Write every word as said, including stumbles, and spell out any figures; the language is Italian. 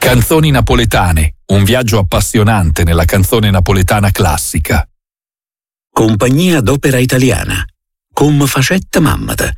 Canzoni napoletane, un viaggio appassionante nella canzone napoletana classica. Compagnia d'Opera Italiana. Cum facetta mammata.